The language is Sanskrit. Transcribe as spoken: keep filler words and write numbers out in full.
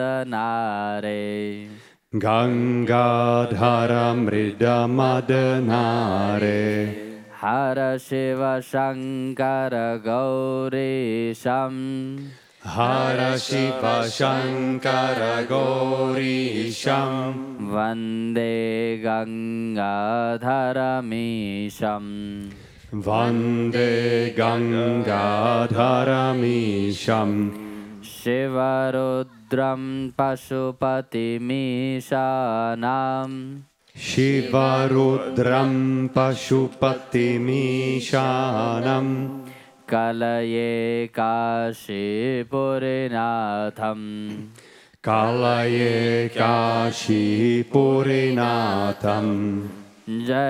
Nare Gangadharamridamadhanare Hara Shiva Shankara Gauri Sham Hara Shiva Shankara Gauri Sham Vande Gangadharamisham Vande Gangadharamisham Shivarudram Pashupatimishanam Shivarudram Pashupatimishanam Kalaye Kashipurinatham Kalaye Kashipurinatham Jai